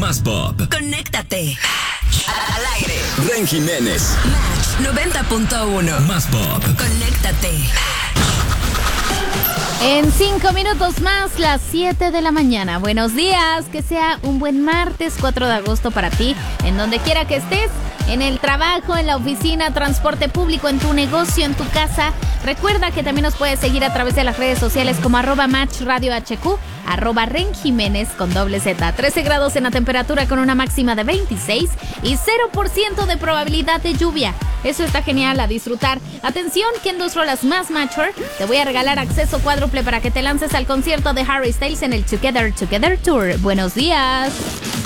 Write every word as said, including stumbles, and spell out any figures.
Más pop. Conéctate. Al aire. Ren Jiménez. Match noventa punto uno. Más pop. Conéctate. En cinco minutos más, las siete de la mañana. Buenos días, que sea un buen martes cuatro de agosto para ti, en donde quiera que estés, en el trabajo, en la oficina, transporte público, en tu negocio, en tu casa. Recuerda que también nos puedes seguir a través de las redes sociales como arroba Match Radio H Q, arroba Ren Jiménez con doble Z. trece grados en la temperatura con una máxima de veintiséis y cero por ciento de probabilidad de lluvia. Eso está genial, a disfrutar. Atención, que en dos rolas más Mature te voy a regalar acceso cuádruple para que te lances al concierto de Harry Styles en el Together Together Tour. Buenos días.